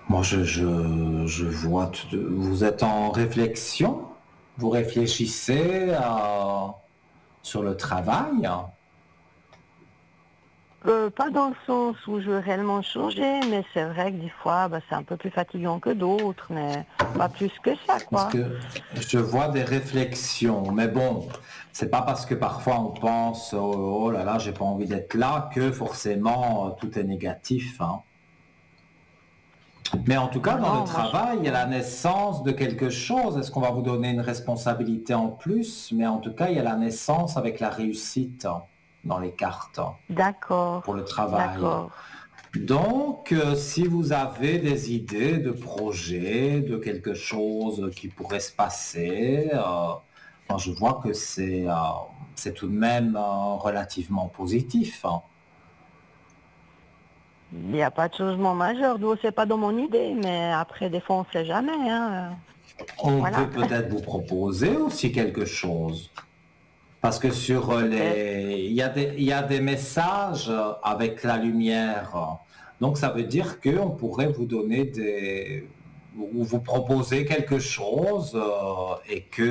Moi, je vois, vous êtes en réflexion, vous réfléchissez sur le travail. Pas dans le sens où je veux réellement changer, mais c'est vrai que des fois, c'est un peu plus fatigant que d'autres, mais pas plus que ça, Parce quoi. que je vois des réflexions, mais bon, c'est pas parce que parfois on pense oh là là, j'ai pas envie d'être là que forcément tout est négatif, hein. Mais en tout cas, Ah dans le non, travail, il y a la naissance de quelque chose. Est-ce qu'on va vous donner une responsabilité en plus? Mais en tout cas, il y a la naissance avec la réussite dans les cartes pour le d'accord, travail. d'accord. Donc, si vous avez des idées de projets, de quelque chose qui pourrait se passer, moi je vois que c'est tout de même relativement positif, hein. Il n'y a pas de changement majeur, c'est pas dans mon idée, mais après, des fois, on sait jamais, hein. On Voilà, peut peut-être vous proposer aussi quelque chose. Parce que sur peut-être. il y a des messages avec la lumière. Donc ça veut dire qu'on pourrait vous donner ou vous proposer quelque chose et que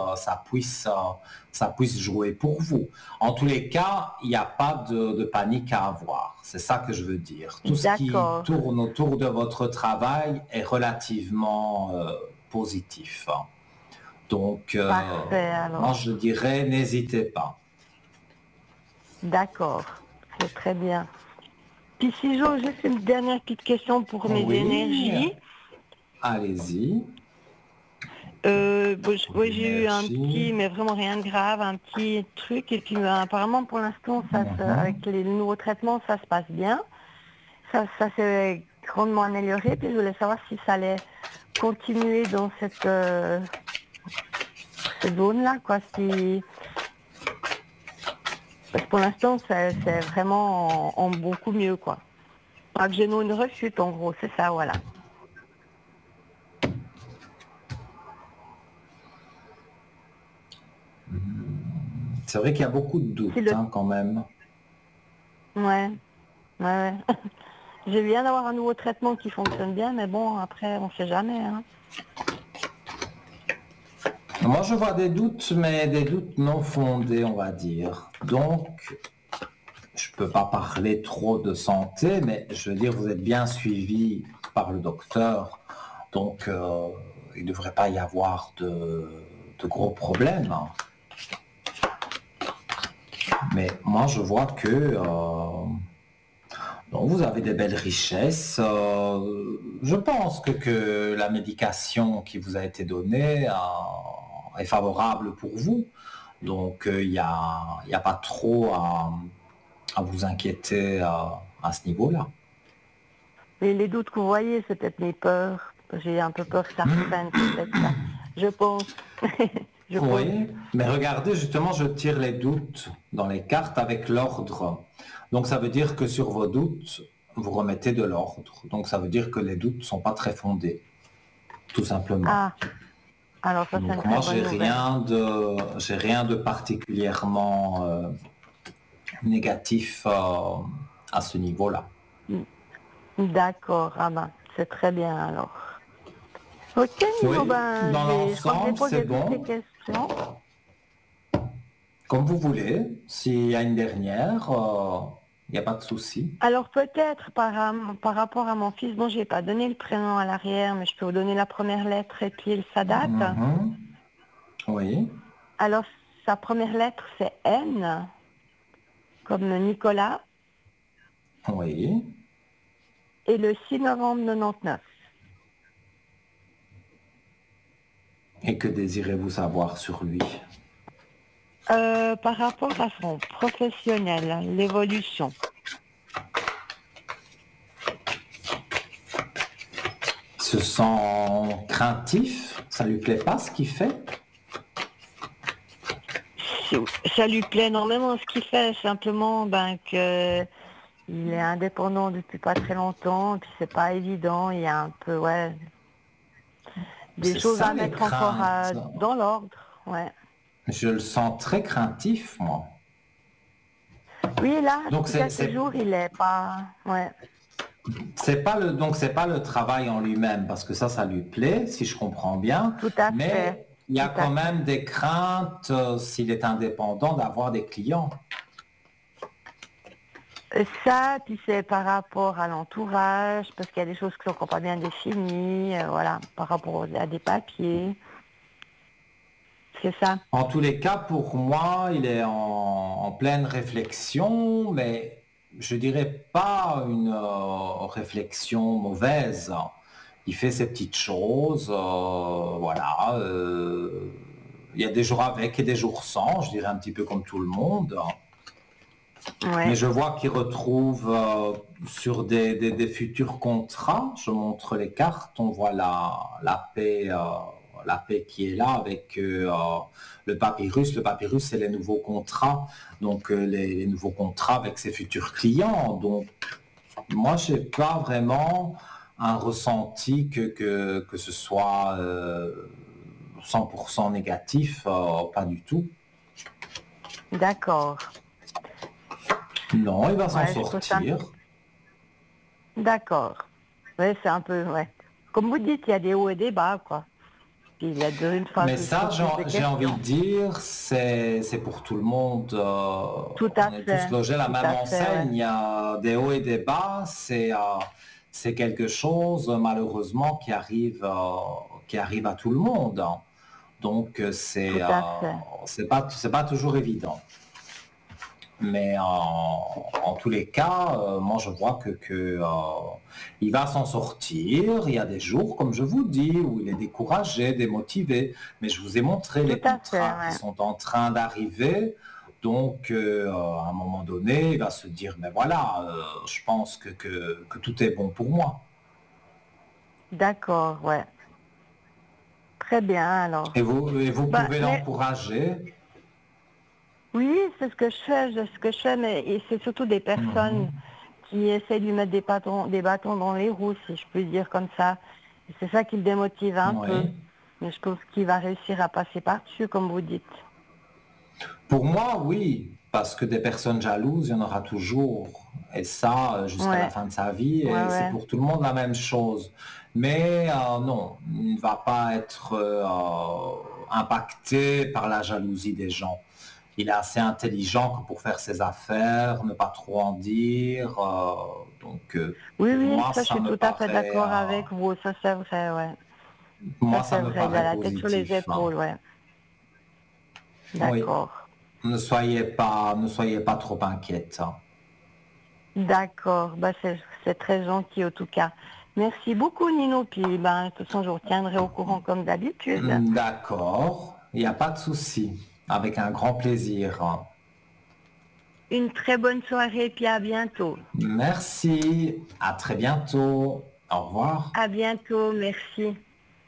ça puisse jouer pour vous. En tous les cas, il n'y a pas de panique à avoir. C'est ça que je veux dire. Tout ce qui D'accord, tourne autour de votre travail est relativement positif. Donc, parfait, moi, alors. je dirais, n'hésitez pas. D'accord, c'est très bien. Puis si j'ose juste une dernière petite question pour mes Oui, énergies. allez-y. Pour J'ai eu un l'énergie. petit, mais vraiment rien de grave, un petit truc. Et puis apparemment, pour l'instant, Mhm. avec les nouveaux traitements, ça se passe bien. Ça s'est grandement amélioré. Puis je voulais savoir si ça allait continuer dans cette zone-là, quoi. Parce que pour l'instant, c'est vraiment en beaucoup mieux, quoi. Pas que j'ai une rechute, en gros, c'est ça, voilà. C'est vrai qu'il y a beaucoup de Si doutes le... hein, quand même. Ouais, ouais, ouais. J'ai bien d'avoir un nouveau traitement qui fonctionne bien, mais bon, après, on sait jamais, hein. Moi, je vois des doutes, mais des doutes non fondés, on va dire. Donc, je ne peux pas parler trop de santé, mais je veux dire, vous êtes bien suivi par le docteur. Donc, il ne devrait pas y avoir de gros problèmes, hein. Mais moi, je vois que donc vous avez des belles richesses. Je pense que la médication qui vous a été donnée est favorable pour vous. Donc il y a pas trop à vous inquiéter à ce niveau-là. Les doutes que vous voyez, c'est peut-être mes peurs. J'ai un peu peur que ça reprenne, c'est peut-être ça. Je pense. Je pense. Oui, mais regardez, justement, je tire les doutes dans les cartes avec l'ordre. Donc ça veut dire que sur vos doutes, vous remettez de l'ordre. Donc ça veut dire que les doutes ne sont pas très fondés, tout simplement. Ah, alors ça, c'est une Donc très moi, bonne nouvelle. j'ai rien de particulièrement négatif à ce niveau-là. D'accord, ah c'est très bien alors. Ok, Nino, Oui, dans je crois que j'ai l'ensemble, c'est posé toutes les bon. questions. Comme vous voulez. S'il y a une dernière, il n'y a pas de souci. Alors peut-être par rapport à mon fils, bon, je n'ai pas donné le prénom à l'arrière, mais je peux vous donner la première lettre et puis sa date. Mhm. Oui, Alors, sa première lettre, c'est N, comme Nicolas, oui. et le 6 novembre 99. Et que désirez-vous savoir sur lui? Par rapport à son professionnel, l'évolution. Il se sent craintif? Ça lui plaît pas ce qu'il fait? Ça lui plaît énormément ce qu'il fait, simplement que il est indépendant depuis pas très longtemps, puis c'est pas évident, il y a un peu, ouais, des C'est choses ça à les mettre encore craintes. dans l'ordre, ouais. Je le sens très craintif, moi. Oui, là, Donc depuis quelques jours, il est pas, ouais. c'est pas le travail en lui-même, parce que ça lui plaît, si je comprends bien, Tout à fait, mais il y a tout à quand fait. même des craintes, s'il est indépendant, d'avoir des clients. Ça, puis c'est par rapport à l'entourage, parce qu'il y a des choses qui sont encore pas bien définies, voilà, par rapport à des papiers, c'est ça. En tous les cas, pour moi, il est en pleine réflexion, mais je dirais pas une réflexion mauvaise. Il fait ses petites choses, voilà. Il y a des jours avec et des jours sans, je dirais un petit peu comme tout le monde. Mais Ouais, je vois qu'il retrouve sur des futurs contrats, je montre les cartes, on voit la paix qui est là avec le papyrus. Le papyrus, c'est les nouveaux contrats, donc les nouveaux contrats avec ses futurs clients. Donc moi, je n'ai pas vraiment un ressenti que ce soit 100% négatif, pas du tout. d'accord. Non, il va s'en Ouais, je trouve ça. sortir. D'accord. Ouais, c'est un peu, ouais. Comme vous dites, il y a des hauts et des bas, quoi. Puis il y a une fois Mais que je ça, pose plus de j'ai envie de questions. dire, c'est pour tout le monde. Tout à On est tous fait, logés à la tout même à fait, ouais. enseigne. Il y a des hauts et des bas. C'est quelque chose, malheureusement, qui arrive à tout le monde. Donc, Tout à fait. c'est pas toujours évident. Mais en tous les cas, moi je vois il va s'en sortir. Il y a des jours, comme je vous dis, où il est découragé, démotivé. Mais je vous ai montré Tout les à fait, contrats qui ouais. sont en train d'arriver. Donc, à un moment donné, il va se dire, mais voilà, je pense que tout est bon pour moi. D'accord, ouais. Très bien, alors. Et vous Bah, pouvez mais l'encourager. oui, c'est ce que je fais, ce que je fais, mais et c'est surtout des personnes Mhm. qui essaient de lui mettre des bâtons dans les roues, si je puis dire comme ça. Et c'est ça qui le démotive un peu. Oui. Mais je pense qu'il va réussir à passer par-dessus, comme vous dites. Pour moi, oui, parce que des personnes jalouses, il y en aura toujours. Et ça, jusqu'à la Ouais, fin de sa vie, ouais, et c'est ouais. pour tout le monde la même chose. Mais non, il ne va pas être impacté par la jalousie des gens. Il est assez intelligent que pour faire ses affaires, ne pas trop en dire. Donc, Oui, pour oui, moi, ça, je suis tout à fait d'accord avec vous. Ça, c'est vrai, ouais. Ça, ça c'est me vrai. Il a paraît la tête sur les positif, hein. épaules, ouais. Oui, D'accord. ne soyez pas trop inquiète, hein. D'accord. Bah, c'est très gentil, en tout cas. Merci beaucoup, Nino. Puis, ben, de toute façon, je vous tiendrai au courant comme d'habitude. D'accord, il n'y a pas de souci. Avec un grand plaisir. Une très bonne soirée, puis à bientôt. Merci, à très bientôt. Au revoir. À bientôt, merci.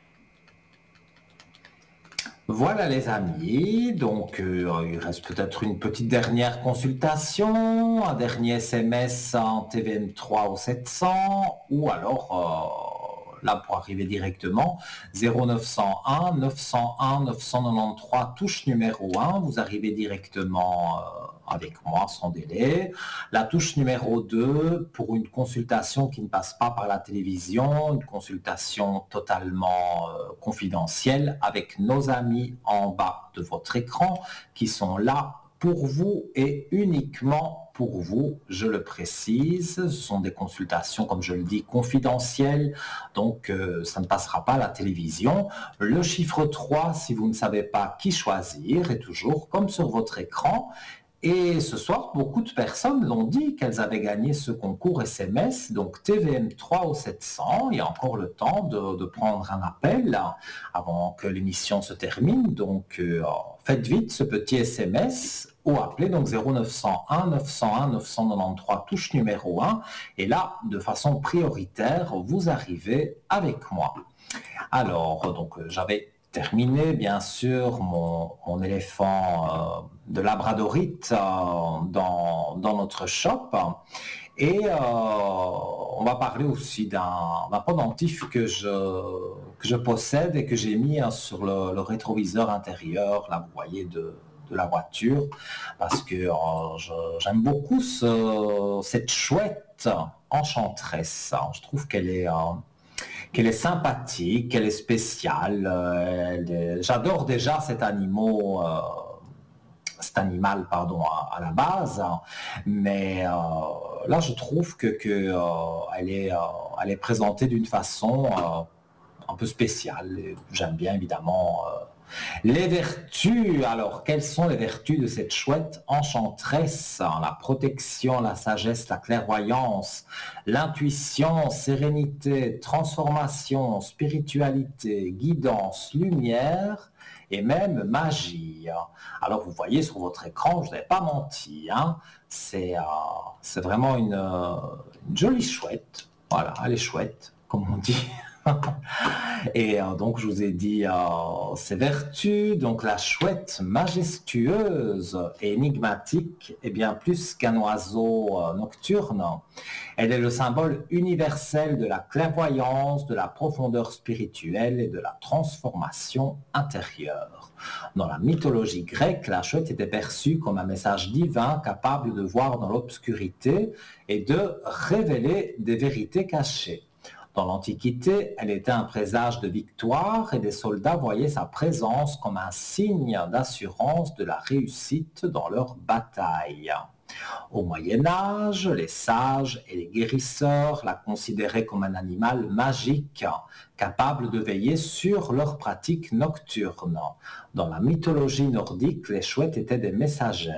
Voilà les amis, donc il reste peut-être une petite dernière consultation, un dernier SMS en TVM3 au 700, ou alors là pour arriver directement 0901 901 993 touche numéro 1, vous arrivez directement avec moi sans délai. La touche numéro 2 pour une consultation qui ne passe pas par la télévision, une consultation totalement confidentielle avec nos amis en bas de votre écran qui sont là pour vous et uniquement pour vous, je le précise. Ce sont des consultations, comme je le dis, confidentielles, donc ça ne passera pas à la télévision. Le chiffre 3, si vous ne savez pas qui choisir, est toujours comme sur votre écran. Et ce soir, beaucoup de personnes l'ont dit qu'elles avaient gagné ce concours SMS, donc TVM 3 au 700. Il y a encore le temps de prendre un appel avant que l'émission se termine. Donc, faites vite ce petit SMS ou appelez donc 0901 901 993 touche numéro 1. Et là, de façon prioritaire, vous arrivez avec moi. Alors, donc j'avais terminé bien sûr mon éléphant de labradorite dans notre shop et on va parler aussi d'un pendentif que je possède et que j'ai mis sur le rétroviseur intérieur, là vous voyez, de la voiture parce que j'aime beaucoup cette chouette enchanteresse. Je trouve qu'elle est sympathique, qu'elle est spéciale. J'adore déjà cet animal, pardon, à la base, mais là je trouve elle est présentée d'une façon un peu spéciale. J'aime bien évidemment les vertus. Alors, quelles sont les vertus de cette chouette enchanteresse? La protection, la sagesse, la clairvoyance, l'intuition, sérénité, transformation, spiritualité, guidance, lumière et même magie. Alors, vous voyez sur votre écran, je n'avais pas menti, hein, c'est vraiment une jolie chouette. Voilà, elle est chouette, comme on dit. Et donc, je vous ai dit ses vertus. Donc, la chouette majestueuse et énigmatique est bien plus qu'un oiseau nocturne. Elle est le symbole universel de la clairvoyance, de la profondeur spirituelle et de la transformation intérieure. Dans la mythologie grecque, la chouette était perçue comme un message divin capable de voir dans l'obscurité et de révéler des vérités cachées. Dans l'Antiquité, elle était un présage de victoire et des soldats voyaient sa présence comme un signe d'assurance de la réussite dans leur bataille. Au Moyen Âge, les sages et les guérisseurs la considéraient comme un animal magique, capable de veiller sur leurs pratiques nocturnes. Dans la mythologie nordique, les chouettes étaient des messagers.